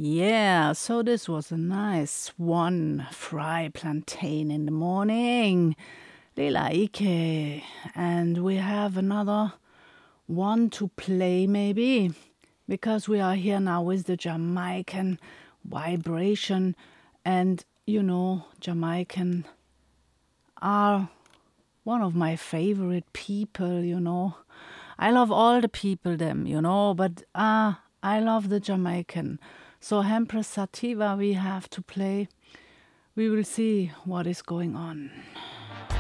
Yeah, so this was a nice swan fry plantain in the morning. Lila Ike. And we have another one to play maybe, because we are here now with the Jamaican vibration. And Jamaican are one of my favorite people. I love all the people them, but I love the Jamaican. So Hempress Sativa we have to play. We will see what is going on.